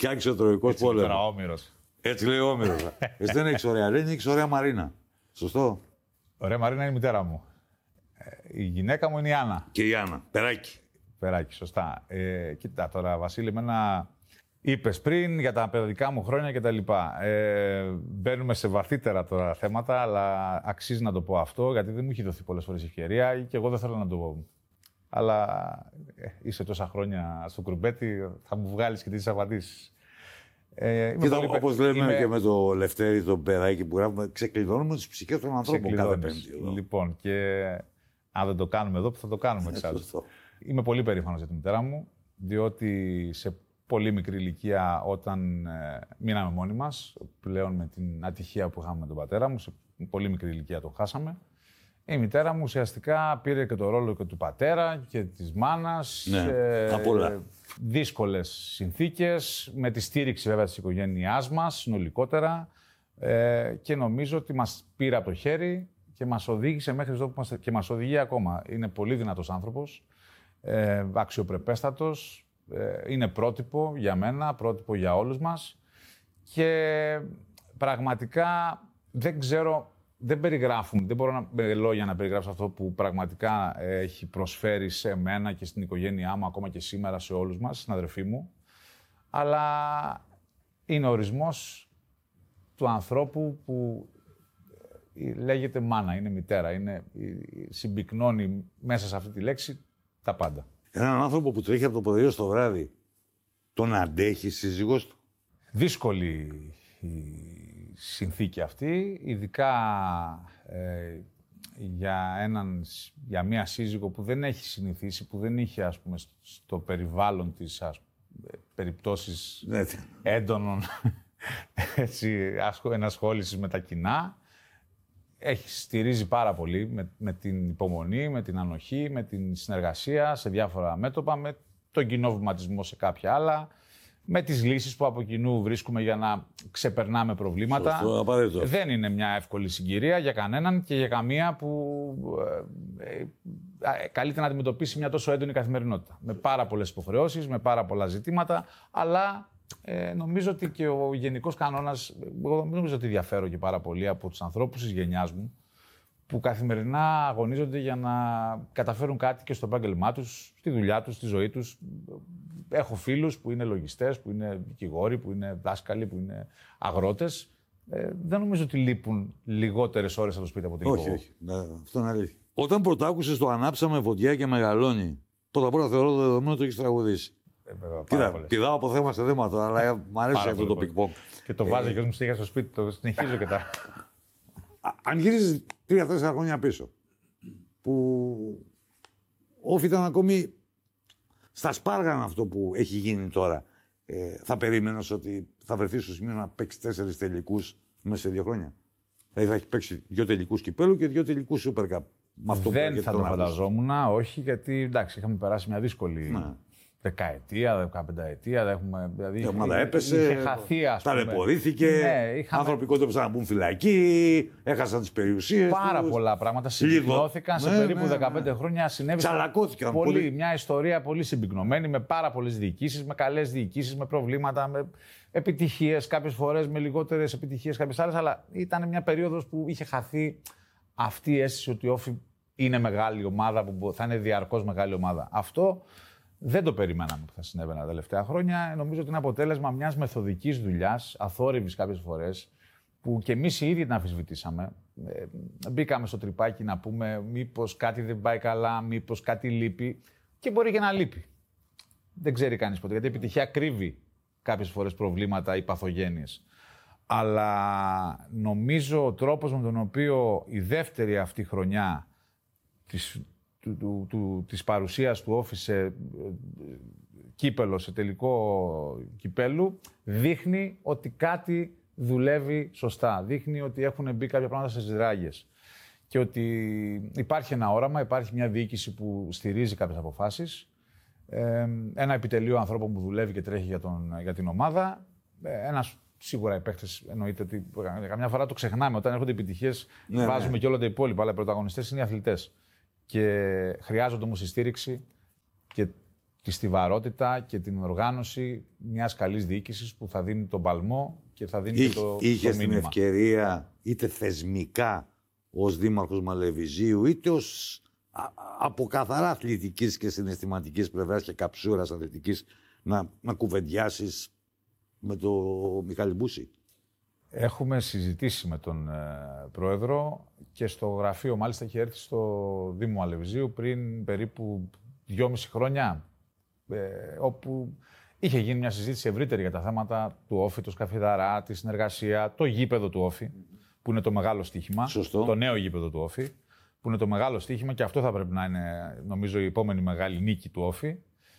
Και άρχισε ο Τροϊκός πόλεμος. Τώρα Όμηρος. Έτσι λέει ο Όμηρος. Εσύ δεν έχεις ωραία Ελένη, έχεις ωραία Μαρίνα. Σωστό. Ωραία Μαρίνα είναι η μητέρα μου. Η γυναίκα μου είναι η Άννα. Και η Άννα. Περάκι. Περάκι, σωστά. Κοίτα τώρα, Βασίλη, εμένα είπες πριν για τα παιδικά μου χρόνια κτλ. Μπαίνουμε σε βαθύτερα τώρα θέματα, αλλά αξίζει να το πω αυτό, γιατί δεν μου έχει δοθεί πολλές φορές ευκαιρία και εγώ δεν θέλω να το πω. Αλλά είσαι τόσα χρόνια στο κουρμπέτι, θα μου βγάλεις και τις απαντήσεις. Κοίτα, όπως λέμε και με το Λευτέρη, το παιδάκι που γράφουμε, ξεκλειδώνουμε τις ψυχές των ανθρώπων κάθε Πέμπτη. Λοιπόν, και αν δεν το κάνουμε εδώ, θα το κάνουμε εξάλλου. Είμαι πολύ περήφανος για τη μητέρα μου, διότι σε πολύ μικρή ηλικία, όταν μείναμε μόνοι μας, πλέον με την ατυχία που είχαμε με τον πατέρα μου, σε πολύ μικρή ηλικία το χάσαμε, η μητέρα μου ουσιαστικά πήρε και το ρόλο και του πατέρα και της μάνας. Δύσκολες συνθήκες, με τη στήριξη βέβαια της οικογένειάς μας συνολικότερα, και νομίζω ότι μας πήρε από το χέρι και μας οδήγησε μέχρι εδώ που είμαστε και μας οδηγεί ακόμα. Είναι πολύ δυνατός άνθρωπος, αξιοπρεπέστατος, είναι πρότυπο για μένα, πρότυπο για όλους μας και πραγματικά δεν ξέρω, δεν περιγράφουν, δεν μπορώ με λόγια να περιγράψω αυτό που πραγματικά έχει προσφέρει σε μένα και στην οικογένειά μου, ακόμα και σήμερα σε όλους μας, στην αδερφή μου, αλλά είναι ο ορισμός του ανθρώπου που λέγεται μάνα, είναι μητέρα, συμπυκνώνει μέσα σε αυτή τη λέξη τα πάντα. Έναν άνθρωπο που τρέχει από το πρωί στο βράδυ, τον αντέχει σύζυγός του? Δύσκολη η συνθήκη αυτή, ειδικά για μία σύζυγο που δεν έχει συνηθίσει, που δεν είχε, ας πούμε, στο περιβάλλον της περιπτώσεις έντονων ενασχόλησης με τα κοινά. Στηρίζει πάρα πολύ με την υπομονή, με την ανοχή, με την συνεργασία σε διάφορα μέτωπα, με τον κοινό βηματισμό σε κάποια άλλα, με τις λύσεις που από κοινού βρίσκουμε για να ξεπερνάμε προβλήματα. Σωστό, δεν είναι μια εύκολη συγκυρία για κανέναν και για καμία που καλείται να αντιμετωπίσει μια τόσο έντονη καθημερινότητα. Με πάρα πολλές υποχρεώσεις, με πάρα πολλά ζητήματα, αλλά νομίζω ότι και ο γενικός κανόνας, εγώ νομίζω ότι διαφέρω και πάρα πολύ από τους ανθρώπους της γενιάς μου, που καθημερινά αγωνίζονται για να καταφέρουν κάτι και στο επάγγελμά τους, στη δουλειά τους, στη ζωή τους. Έχω φίλους που είναι λογιστές, που είναι δικηγόροι, που είναι δάσκαλοι, που είναι αγρότες. Δεν νομίζω ότι λείπουν λιγότερες ώρες από το σπίτι από την Όχι. Αυτό είναι αλήθεια. Όταν πρωτάκουσες το «Ανάψαμε φωτιά και μεγαλώνει», πρώτα απ' όλα θεωρώ το δεδομένο το έχεις τραγουδήσει. Κοίτα, πηδάω από θέμα σε θέμα τώρα, αλλά μου αρέσει αυτό το πικ-ποκ. Και το βάζει και μου στήχα στο σπίτι, το συνεχίζω και τα. Αν γυρίζεις 3-4 χρόνια πίσω, που όφη ήταν ακόμη στα σπάργανα αυτό που έχει γίνει τώρα, θα περίμενες ότι θα βρεθεί στο σημείο να παίξει 4 τελικούς μέσα σε 2 χρόνια? Δηλαδή θα έχει παίξει 2 τελικούς κυπέλου και 2 τελικούς Super Cup. Δεν θα το φανταζόμουν, όχι, γιατί εντάξει, είχαμε περάσει μια δύσκολη δεκαετία, 15ετία. Η ομάδα έπεσε, είχε χαθεί, ας πούμε. Ταλαιπωρήθηκε, άνθρωποι κόντεψαν να μπουν φυλακή, έχασαν τις περιουσίες Πάρα πολλά πράγματα συμπυκνώθηκαν σε περίπου 15 χρόνια. Τσαλακώθηκαν πολύ. Μια ιστορία πολύ συμπυκνωμένη, με πάρα πολλές διοικήσεις, με καλές διοικήσεις, με προβλήματα, με επιτυχίες κάποιες φορές, με λιγότερες επιτυχίες κάποιες άλλες. Αλλά ήταν μια περίοδος που είχε χαθεί αυτή η αίσθηση ότι η Όφη είναι μεγάλη ομάδα, που θα είναι διαρκώς μεγάλη ομάδα. Αυτό δεν το περιμέναμε που θα συνέβαινε τα τελευταία χρόνια. Νομίζω ότι είναι αποτέλεσμα μιας μεθοδικής δουλειάς, αθόρυβης κάποιες φορές, που και εμείς οι ίδιοι την αμφισβητήσαμε. Μπήκαμε στο τρυπάκι να πούμε μήπως κάτι δεν πάει καλά, μήπως κάτι λείπει. Και μπορεί και να λείπει. Δεν ξέρει κανείς ποτέ, γιατί η επιτυχία κρύβει κάποιες φορές προβλήματα ή παθογένειες. Αλλά νομίζω ο τρόπος με τον οποίο η δεύτερη αυτή χρονιά της παρουσίας του Όφη σε κύπελο, σε τελικό κυπέλου, δείχνει ότι κάτι δουλεύει σωστά. Δείχνει ότι έχουν μπει κάποια πράγματα στις ράγες. Και ότι υπάρχει ένα όραμα, υπάρχει μια διοίκηση που στηρίζει κάποιες αποφάσεις, ένα επιτελείο ανθρώπων που δουλεύει και τρέχει για την ομάδα, σίγουρα οι παίκτες, εννοείται ότι καμιά φορά το ξεχνάμε. Όταν έρχονται επιτυχίες, βάζουμε και όλα τα υπόλοιπα, αλλά οι πρωταγωνιστές είναι οι αθλητές. Και χρειάζονται όμως η στήριξη και τη στιβαρότητα και την οργάνωση μιας καλής διοίκησης που θα δίνει τον παλμό και θα δίνει και το μήνυμα. Είχε την ευκαιρία είτε θεσμικά ως δήμαρχος Μαλεβιζίου, είτε ως από καθαρά αθλητικής και συναισθηματικής πλευράς και καψούρας αθλητικής να κουβεντιάσεις με τον Μιχάλη Μπούση? Έχουμε συζητήσει με τον Πρόεδρο και στο γραφείο, μάλιστα είχε έρθει στο Δήμο Μαλεβιζίου πριν περίπου 2,5 χρόνια, όπου είχε γίνει μια συζήτηση ευρύτερη για τα θέματα του Όφη, το Σκαφιδαρά, τη συνεργασία, το γήπεδο του Όφη, που είναι το μεγάλο στοίχημα. Σωστό. Το νέο γήπεδο του Όφη, που είναι το μεγάλο στοίχημα και αυτό θα πρέπει να είναι, νομίζω, η επόμενη μεγάλη νίκη του Όφη.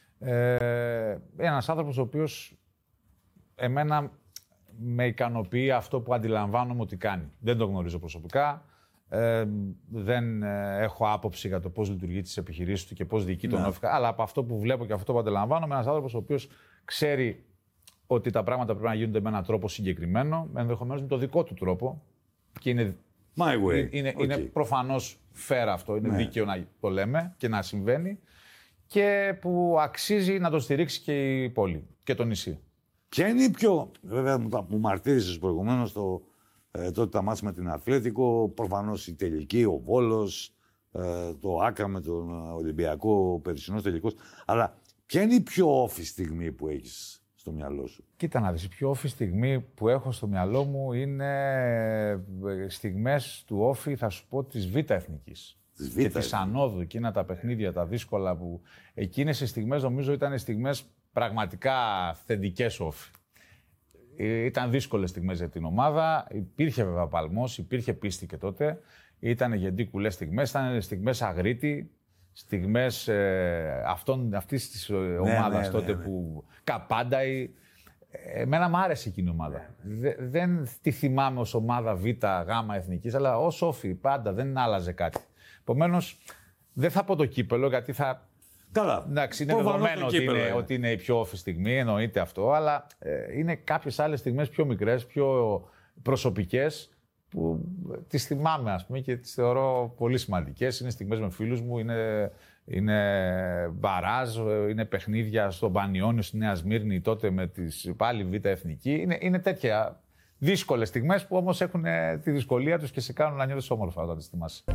Ένας άνθρωπος ο οποίος εμένα με ικανοποιεί αυτό που αντιλαμβάνομαι ότι κάνει. Δεν τον γνωρίζω προσωπικά, δεν έχω άποψη για το πώς λειτουργεί τις επιχειρήσεις του και πώς διοικεί τον Όφη, αλλά από αυτό που βλέπω και αυτό που αντιλαμβάνομαι, ένας άνθρωπος ο οποίος ξέρει ότι τα πράγματα πρέπει να γίνονται με έναν τρόπο συγκεκριμένο, ενδεχομένως με το δικό του τρόπο, και είναι, είναι προφανώς fair αυτό, είναι δίκαιο να το λέμε και να συμβαίνει, και που αξίζει να το στηρίξει και η πόλη και το νησί. Ποια είναι η πιο, βέβαια μου μαρτύρησες προηγουμένως τότε τα μάτς με την Αθλέτικο, προφανώς η τελική, ο Βόλος, το Άκα με τον Ολυμπιακό, ο περσινός τελικός, αλλά ποια είναι η πιο όφη στιγμή που έχεις στο μυαλό σου? Κοίτα να δεις, η πιο όφη στιγμή που έχω στο μυαλό μου είναι στιγμές του Όφη, θα σου πω, της Β' Εθνικής. Και της Ανόδου, εκείνα τα παιχνίδια, τα δύσκολα που... Εκείνες οι στιγμές νομίζω ήταν στιγμές πραγματικά θετικές Όφη. Ήταν δύσκολες στιγμές για την ομάδα, υπήρχε βέβαια παλμός, υπήρχε πίστη και τότε. Ήταν γεντίκουλες στιγμές, ήταν στιγμές Αγρίτη, στιγμές αυτής της ομάδας τότε που Καπάνταη. Εμένα μου άρεσε εκείνη η ομάδα. Δεν τη θυμάμαι ως ομάδα Β, Γ εθνικής, αλλά ως Όφη πάντα δεν άλλαζε κάτι. Επομένως, δεν θα πω το κύπελο, γιατί θα... Καλά. Εντάξει, είναι δεδομένο ότι είναι η πιο όφη στιγμή, εννοείται αυτό, αλλά είναι κάποιες άλλες στιγμές πιο μικρές, πιο προσωπικές, που τις θυμάμαι, ας πούμε, και τις θεωρώ πολύ σημαντικές. Είναι στιγμές με φίλους μου, είναι μπαράζ, είναι παιχνίδια στον Πανιόνιο, στη Νέα Σμύρνη, τότε με τις πάλι Β' Εθνική. Είναι τέτοια δύσκολες στιγμές που όμως έχουν τη δυσκολία τους και σε κάνουν να νιώθεις όμορφα όταν τις θυμάσαι.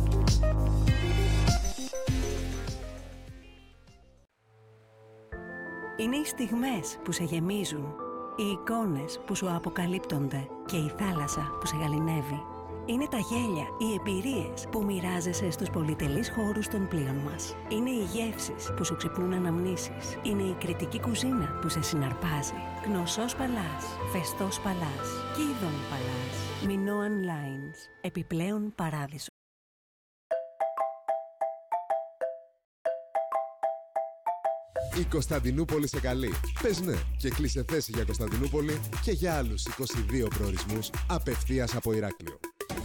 Είναι οι στιγμές που σε γεμίζουν, οι εικόνες που σου αποκαλύπτονται και η θάλασσα που σε γαληνεύει. Είναι τα γέλια, οι εμπειρίες που μοιράζεσαι στους πολυτελείς χώρους των πλοίων μας. Είναι οι γεύσεις που σου ξυπνούν αναμνήσεις. Είναι η κριτική κουζίνα που σε συναρπάζει. Γνωσός Παλάς, Φεστός Παλάς, Κίδων Παλάς, Minoan Lines, επιπλέον παράδεισο. Η Κωνσταντινούπολη σε καλεί. Πες ναι και κλείσε θέση για Κωνσταντινούπολη και για άλλους 22 προορισμούς απευθείας από Ηράκλειο.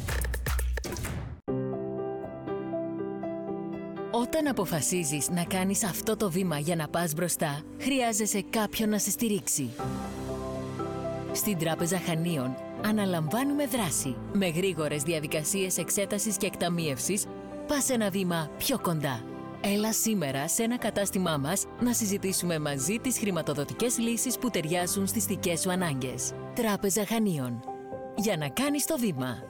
Όταν αποφασίζεις να κάνεις αυτό το βήμα για να πας μπροστά, χρειάζεσαι κάποιον να σε στηρίξει. Στην Τράπεζα Χανίων αναλαμβάνουμε δράση. Με γρήγορες διαδικασίες εξέτασης και εκταμίευσης, πας ένα βήμα πιο κοντά. Έλα σήμερα σε ένα κατάστημά μας να συζητήσουμε μαζί τις χρηματοδοτικές λύσεις που ταιριάζουν στις δικές σου ανάγκες. Τράπεζα Χανίων. Για να κάνεις το βήμα.